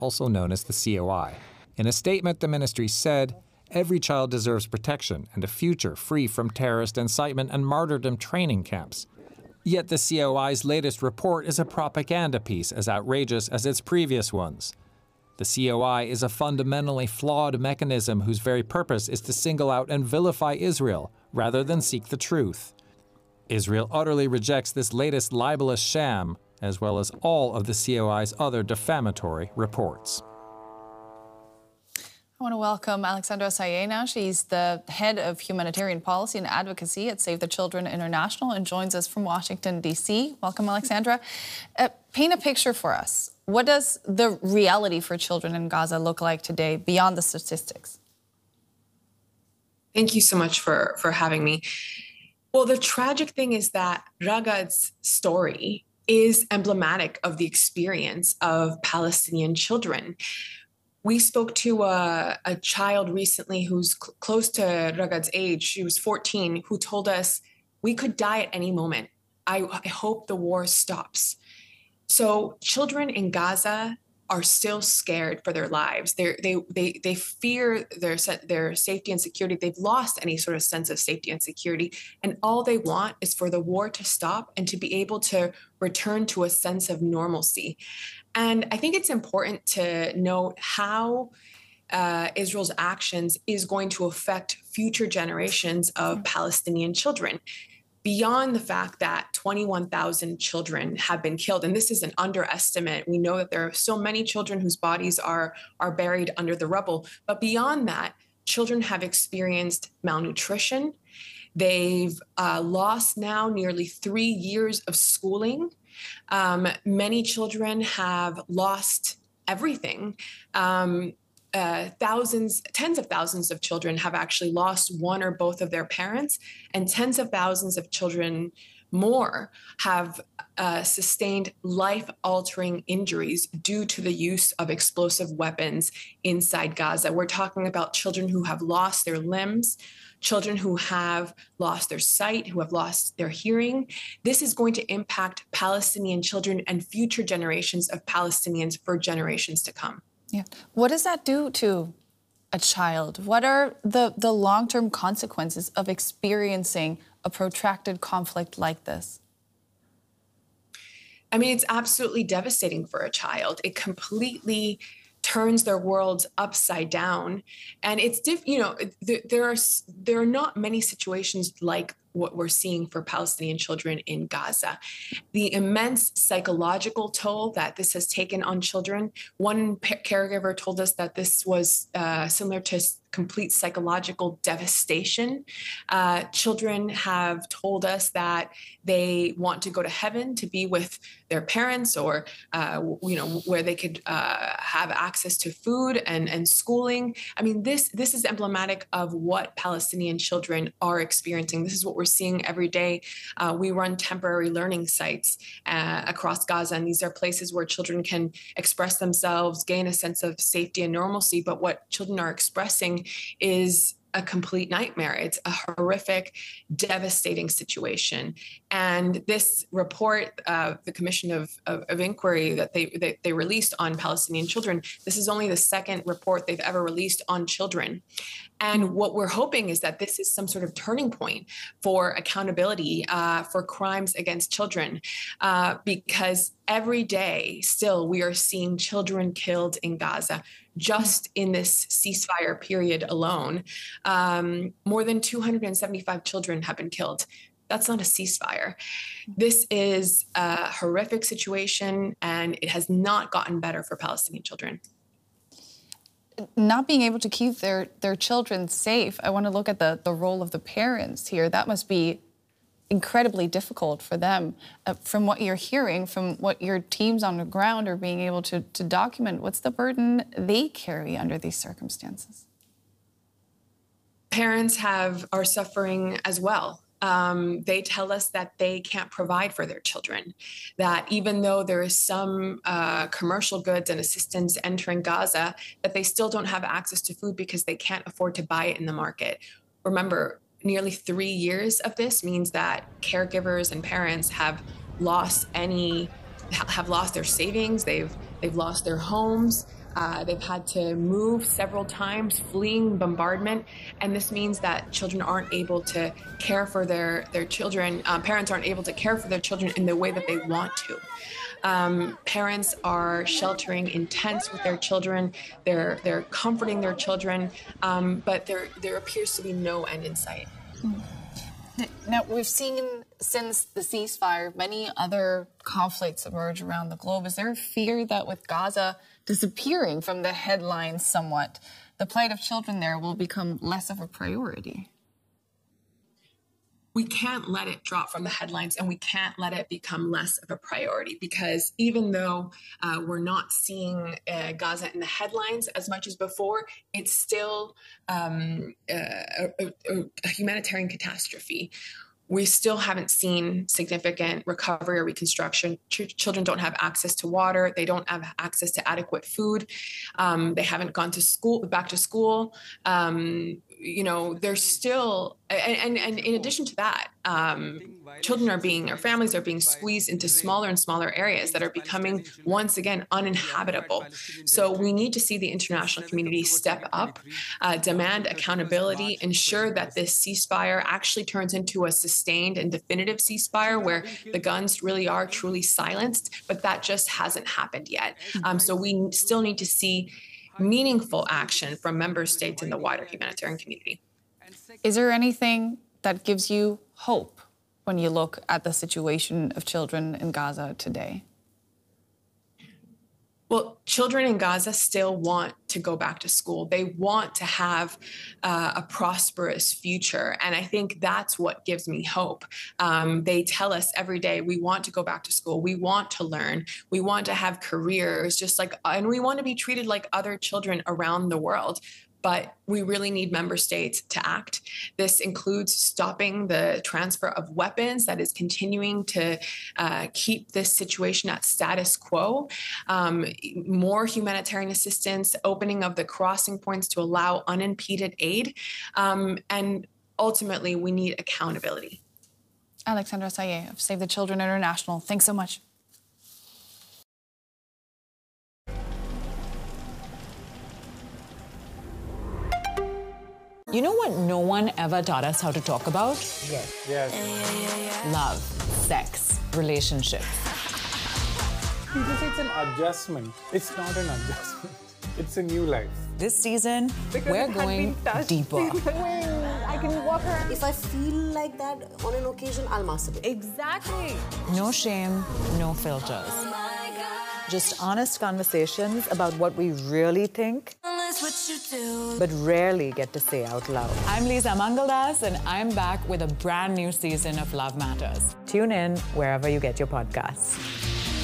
also known as the COI. In a statement, the ministry said, "Every child deserves protection and a future free from terrorist incitement and martyrdom training camps." Yet the COI's latest report is a propaganda piece as outrageous as its previous ones. The COI is a fundamentally flawed mechanism whose very purpose is to single out and vilify Israel rather than seek the truth. Israel utterly rejects this latest libelous sham, as well as all of the COI's other defamatory reports. I want to welcome Alexandra Sayeh now. She's the head of humanitarian policy and advocacy at Save the Children International and joins us from Washington, D.C. Welcome, Alexandra. Paint a picture for us. What does the reality for children in Gaza look like today beyond the statistics? Thank you so much for having me. Well, the tragic thing is that Ragad's story is emblematic of the experience of Palestinian children. We spoke to a child recently who's close to Ragad's age. She was 14, who told us, "We could die at any moment. I hope the war stops." So children in Gaza are still scared for their lives. They fear their safety and security. They've lost any sort of sense of safety and security. And all they want is for the war to stop and to be able to return to a sense of normalcy. And I think it's important to note how Israel's actions is going to affect future generations of Palestinian children. Beyond the fact that 21,000 children have been killed, and this is an underestimate. We know that there are so many children whose bodies are buried under the rubble. But beyond that, children have experienced malnutrition. They've lost now nearly 3 years of schooling. Many children have lost everything. Tens of thousands of children have actually lost one or both of their parents, and tens of thousands of children more have sustained life-altering injuries due to the use of explosive weapons inside Gaza. We're talking about children who have lost their limbs, children who have lost their sight, who have lost their hearing. This is going to impact Palestinian children and future generations of Palestinians for generations to come. Yeah. What does that do to a child? What are the long-term consequences of experiencing a protracted conflict like this? I mean, it's absolutely devastating for a child. It completely turns their worlds upside down. And it's, there are not many situations like what we're seeing for Palestinian children in Gaza. The immense psychological toll that this has taken on children. One caregiver told us that this was similar to complete psychological devastation. Children have told us that they want to go to heaven to be with their parents, or where they could have access to food and schooling. I mean, this is emblematic of what Palestinian children are experiencing. This is what we're seeing every day. We run temporary learning sites across Gaza, and these are places where children can express themselves, gain a sense of safety and normalcy. But what children are expressing is a complete nightmare. It's a horrific, devastating situation. And this report, the Commission of Inquiry that they released on Palestinian children, this is only the second report they've ever released on children. And what we're hoping is that this is some sort of turning point for accountability for crimes against children, because every day still we are seeing children killed in Gaza. Just in this ceasefire period alone, more than 275 children have been killed. That's not a ceasefire. This is a horrific situation, and it has not gotten better for Palestinian children. Not being able to keep their children safe, I want to look at the role of the parents here. That must be incredibly difficult for them. From what you're hearing, from what your teams on the ground are being able to document, what's the burden they carry under these circumstances? Parents are suffering as well. They tell us that they can't provide for their children, that even though there is some commercial goods and assistance entering Gaza, that they still don't have access to food because they can't afford to buy it in the market. Remember, nearly 3 years of this means that caregivers and parents have lost their savings. They've lost their homes. They've had to move several times, fleeing bombardment. And this means that children aren't able to care for their children. Parents aren't able to care for their children in the way that they want to. Parents are sheltering in tents with their children. They're comforting their children, but there appears to be no end in sight. Now, we've seen since the ceasefire many other conflicts emerge around the globe. Is there a fear that with Gaza disappearing from the headlines somewhat, the plight of children there will become less of a priority? We can't let it drop from the headlines, and we can't let it become less of a priority, because even though we're not seeing Gaza in the headlines as much as before, it's still a humanitarian catastrophe. We still haven't seen significant recovery or reconstruction. Children don't have access to water. They don't have access to adequate food. They haven't gone to school, back to school. There's still, and in addition to that, children families are being squeezed into smaller and smaller areas that are becoming, once again, uninhabitable. So we need to see the international community step up, demand accountability, ensure that this ceasefire actually turns into a sustained and definitive ceasefire where the guns really are truly silenced, but that just hasn't happened yet. So we still need to see meaningful action from member states and the wider humanitarian community. Is there anything that gives you hope when you look at the situation of children in Gaza today? Well, children in Gaza still want to go back to school. They want to have a prosperous future. And I think that's what gives me hope. They tell us every day, we want to go back to school. We want to learn. We want to have careers, and we want to be treated like other children around the world. But we really need member states to act. This includes stopping the transfer of weapons that is continuing to keep this situation at status quo, more humanitarian assistance, opening of the crossing points to allow unimpeded aid, and ultimately we need accountability. Alexandra Saye of Save the Children International, thanks so much. You know what no one ever taught us how to talk about? Yes. Love, sex, relationships. People say it's an adjustment. It's not an adjustment. It's a new life. This season, we're going deeper. I can walk around. If I feel like that on an occasion, I'll masturbate. Exactly. No shame, no filters. Just honest conversations about what we really think, but rarely get to say out loud. I'm Lisa Mangaldas, and I'm back with a brand new season of Love Matters. Tune in wherever you get your podcasts.